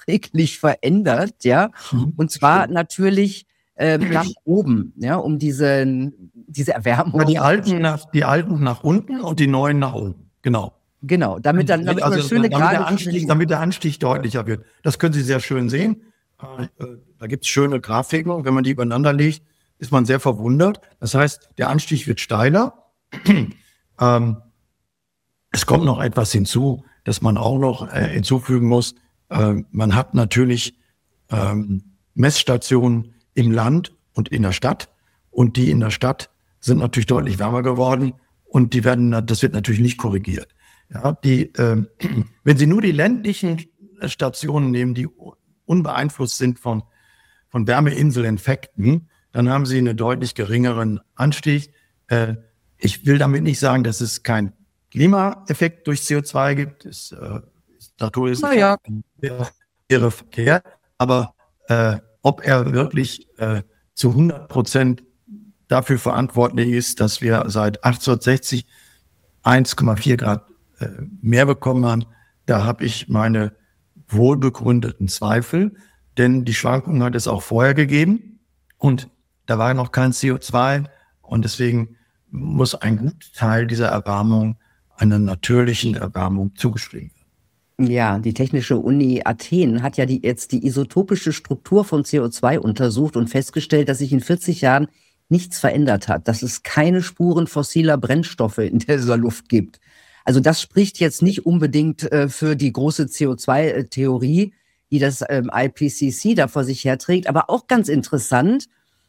nachträglich verändert, ja. Und zwar natürlich nach oben, ja, um diese Erwärmung. Ja, die alten nach unten und die neuen nach oben, genau. Genau, damit eine schöne damit der Anstieg deutlicher wird. Das können Sie sehr schön sehen. Da gibt es schöne Grafiken. Wenn man die übereinander legt, ist man sehr verwundert. Das heißt, der Anstieg wird steiler. Es kommt noch etwas hinzu, das man auch noch hinzufügen muss. Man hat natürlich Messstationen im Land und in der Stadt. Und die in der Stadt sind natürlich deutlich wärmer geworden. Und das wird natürlich nicht korrigiert. Ja, wenn Sie nur die ländlichen Stationen nehmen, die unbeeinflusst sind von Wärmeinseleffekten, dann haben Sie einen deutlich geringeren Anstieg. Ich will damit nicht sagen, dass es keinen Klimaeffekt durch CO2 gibt. Natur ist ihre Verkehr. Aber ob er wirklich zu 100% dafür verantwortlich ist, dass wir seit 1860 1,4 Grad mehr bekommen haben, da habe ich meine wohlbegründeten Zweifel, denn die Schwankungen hat es auch vorher gegeben und da war noch kein CO2 und deswegen muss ein guter Teil dieser Erwärmung einer natürlichen Erwärmung zugeschrieben werden. Ja, die Technische Uni Athen hat ja jetzt die isotopische Struktur von CO2 untersucht und festgestellt, dass sich in 40 Jahren nichts verändert hat, dass es keine Spuren fossiler Brennstoffe in dieser Luft gibt. Also das spricht jetzt nicht unbedingt für die große CO2-Theorie, die das IPCC da vor sich herträgt, aber auch ganz interessant,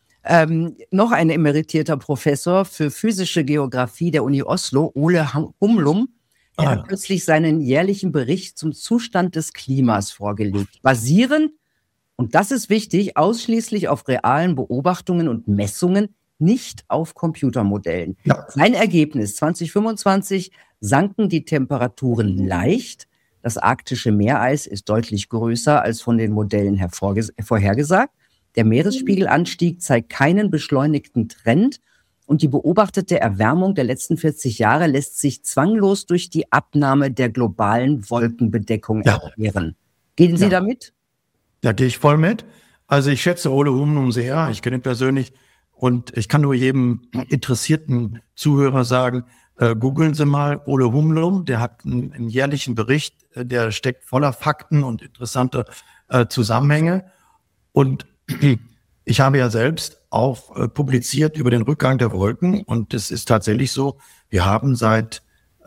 noch ein emeritierter Professor für physische Geografie der Uni Oslo, Ole Humlum, der hat kürzlich seinen jährlichen Bericht zum Zustand des Klimas vorgelegt, basierend, und das ist wichtig, ausschließlich auf realen Beobachtungen und Messungen, nicht auf Computermodellen. Ja. Sein Ergebnis: 2025 sanken die Temperaturen leicht. Das arktische Meereis ist deutlich größer als von den Modellen vorhergesagt. Der Meeresspiegelanstieg zeigt keinen beschleunigten Trend. Und die beobachtete Erwärmung der letzten 40 Jahre lässt sich zwanglos durch die Abnahme der globalen Wolkenbedeckung erklären. Gehen Sie damit? Da gehe ich voll mit. Also ich schätze Ole Humlum sehr. Ich kenne ihn persönlich. Und ich kann nur jedem interessierten Zuhörer sagen, googeln Sie mal Ole Humlum. Der hat einen jährlichen Bericht, der steckt voller Fakten und interessante Zusammenhänge. Und ich habe ja selbst auch publiziert über den Rückgang der Wolken. Und es ist tatsächlich so, wir haben seit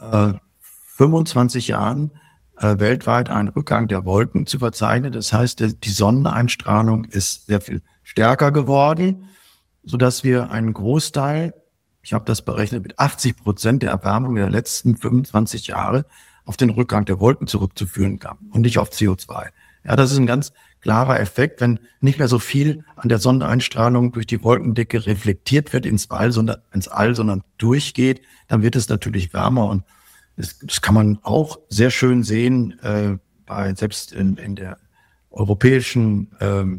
25 Jahren weltweit einen Rückgang der Wolken zu verzeichnen. Das heißt, die Sonneneinstrahlung ist sehr viel stärker geworden, sodass wir einen Großteil, ich habe das berechnet, mit 80% der Erwärmung der letzten 25 Jahre auf den Rückgang der Wolken zurückzuführen kann und nicht auf CO2. Ja, das ist ein ganz klarer Effekt, wenn nicht mehr so viel an der Sonneneinstrahlung durch die Wolkendecke reflektiert wird ins All, sondern durchgeht, dann wird es natürlich wärmer. Und das kann man auch sehr schön sehen, selbst in der europäischen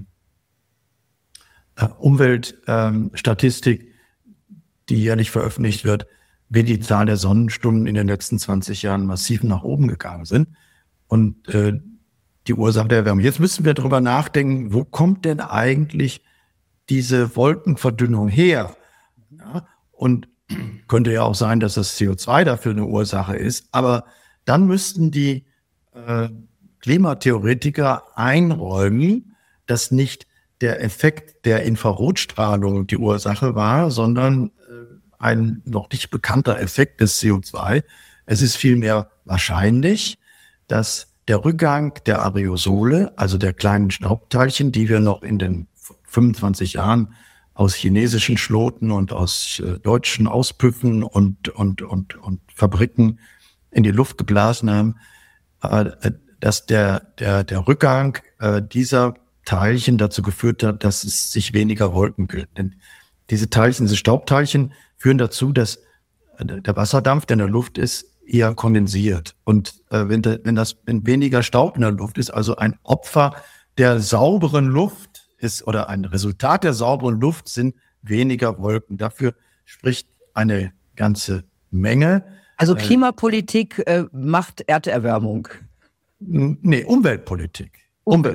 Umweltstatistik, die jährlich veröffentlicht wird, wie die Zahl der Sonnenstunden in den letzten 20 Jahren massiv nach oben gegangen sind. Und die Ursache der Erwärmung. Jetzt müssen wir darüber nachdenken, wo kommt denn eigentlich diese Wolkenverdünnung her? Ja, und könnte ja auch sein, dass das CO2 dafür eine Ursache ist. Aber dann müssten die Klimatheoretiker einräumen, dass nicht der Effekt der Infrarotstrahlung die Ursache war, sondern ein noch nicht bekannter Effekt des CO2. Es ist vielmehr wahrscheinlich, dass der Rückgang der Aerosole, also der kleinen Staubteilchen, die wir noch in den 25 Jahren aus chinesischen Schloten und aus deutschen Auspüffen und Fabriken in die Luft geblasen haben, dass der Rückgang dieser Teilchen dazu geführt hat, dass es sich weniger Wolken bilden. Denn diese Staubteilchen führen dazu, dass der Wasserdampf, der in der Luft ist, eher kondensiert. Und wenn weniger Staub in der Luft ist, also ein Opfer der sauberen Luft ist oder ein Resultat der sauberen Luft, sind weniger Wolken. Dafür spricht eine ganze Menge. Also Klimapolitik macht Erderwärmung. Nee, Umweltpolitik.